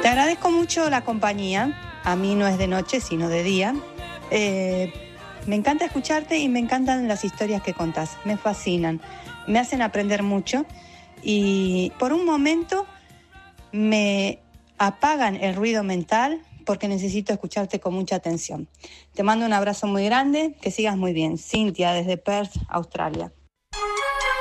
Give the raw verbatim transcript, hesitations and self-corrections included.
Te agradezco mucho la compañía. A mí no es de noche, sino de día. Eh, me encanta escucharte y me encantan las historias que contás. Me fascinan. Me hacen aprender mucho. Y por un momento me apagan el ruido mental porque necesito escucharte con mucha atención. Te mando un abrazo muy grande. Que sigas muy bien. Cintia, desde Perth, Australia.